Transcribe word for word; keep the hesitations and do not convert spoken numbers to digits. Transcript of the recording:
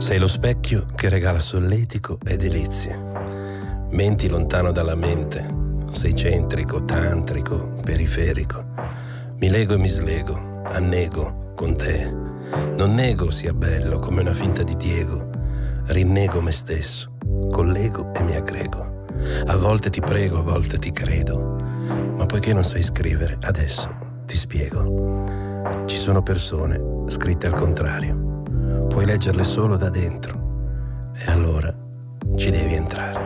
Sei lo specchio che regala solletico e delizie. Menti lontano dalla mente. Sei centrico, tantrico, periferico. Mi lego e mi slego, annego con te. Non nego sia bello come una finta di Diego. Rinnego me stesso, collego e mi aggrego. A volte ti prego, a volte ti credo. Ma poiché non sai scrivere, adesso ti spiego. Ci sono persone scritte al contrario. Puoi leggerle solo da dentro. E allora ci devi entrare.